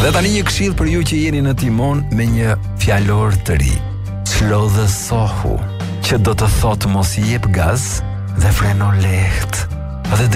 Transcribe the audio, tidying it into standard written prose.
Dhe tani një këshill për ju që jeni në timon me një fjalor të ri. Çlodhësohu, që do të thotë mos i jep gaz dhe freno lehtë. Dhe